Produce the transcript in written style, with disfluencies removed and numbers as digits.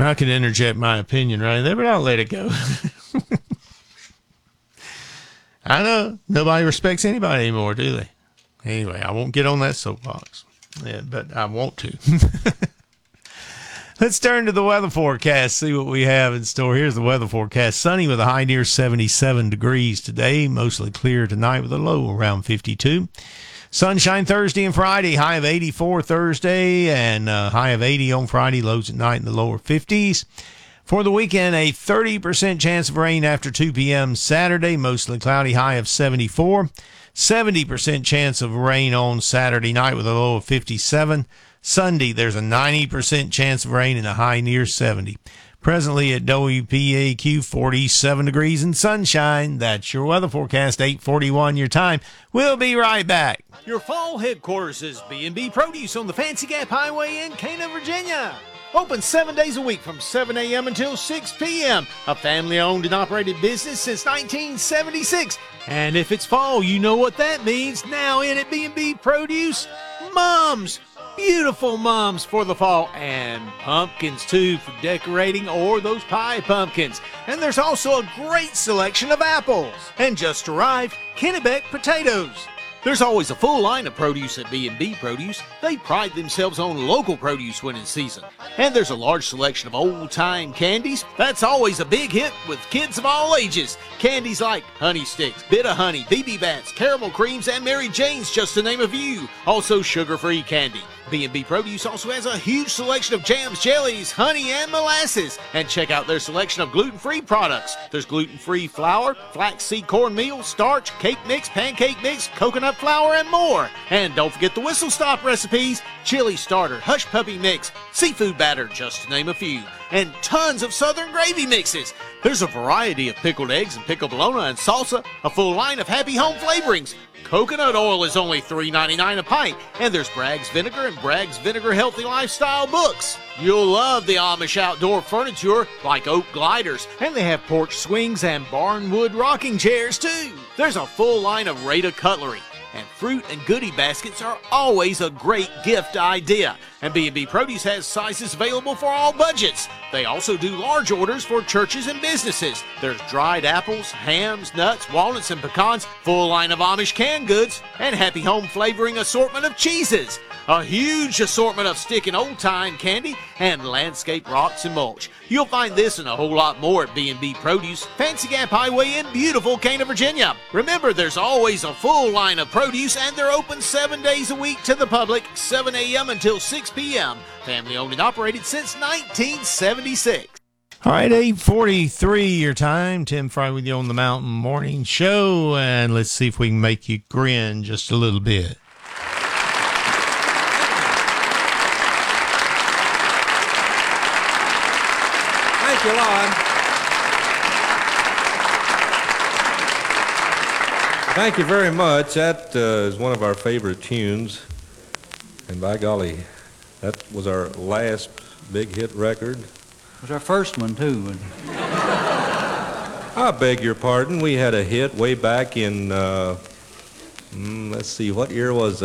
I could interject my opinion right there, but I'll let it go. I know nobody respects anybody anymore, do they? Anyway, I won't get on that soapbox, but I want to. Let's turn to the weather forecast, see what we have in store. Here's the weather forecast. Sunny with a high near 77 degrees today. Mostly clear tonight with a low around 52. Sunshine Thursday and Friday. High of 84 Thursday and high of 80 on Friday. Lows at night in the lower 50s. For the weekend, a 30% chance of rain after 2 p.m. Saturday. Mostly cloudy. High of 74. 70% chance of rain on Saturday night with a low of 57. Sunday, there's a 90% chance of rain and a high near 70. Presently at WPAQ, 47 degrees and sunshine. That's your weather forecast, 8:41 your time. We'll be right back. Your fall headquarters is B&B Produce on the Fancy Gap Highway in Cana, Virginia. Open 7 days a week from 7 a.m. until 6 p.m. A family-owned and operated business since 1976. And if it's fall, you know what that means. Now in at B&B Produce, mums. Beautiful mums for the fall, and pumpkins too for decorating, or those pie pumpkins. And there's also a great selection of apples. And just arrived, Kennebec potatoes. There's always a full line of produce at B&B Produce. They pride themselves on local produce when in season. And there's a large selection of old-time candies. That's always a big hit with kids of all ages. Candies like Honey Sticks, Bit of Honey, BB Bats, Caramel Creams, and Mary Jane's, just to name a few. Also sugar-free candy. B&B Produce also has a huge selection of jams, jellies, honey, and molasses. And check out their selection of gluten-free products. There's gluten-free flour, flaxseed cornmeal, starch, cake mix, pancake mix, coconut flour, and more. And don't forget the whistle stop recipes, chili starter, hush puppy mix, seafood batter, just to name a few. And tons of southern gravy mixes. There's a variety of pickled eggs and pickled bologna and salsa, a full line of happy home flavorings. Coconut oil is only $3.99 a pint, and there's Bragg's Vinegar and Bragg's Vinegar Healthy Lifestyle books. You'll love the Amish outdoor furniture like oak gliders, and they have porch swings and barnwood rocking chairs too. There's a full line of Rada cutlery, and fruit and goodie baskets are always a great gift idea. And B&B Produce has sizes available for all budgets. They also do large orders for churches and businesses. There's dried apples, hams, nuts, walnuts, and pecans, full line of Amish canned goods, and happy home flavoring assortment of cheeses. A huge assortment of stick and old-time candy, and landscape rocks and mulch. You'll find this and a whole lot more at B&B Produce, Fancy Gap Highway in beautiful Cana, Virginia. Remember, there's always a full line of produce, and they're open 7 days a week to the public, 7 a.m. until 6 p.m. Family owned and operated since 1976. All right, 8:43 your time. Tim Fry with you on the Mountain Morning Show, and let's see if we can make you grin just a little bit. Thank you, Lon. Thank you very much. That is one of our favorite tunes. And by golly, that was our last big hit record. It was our first one, too. I beg your pardon. We had a hit way back in, let's see, what year was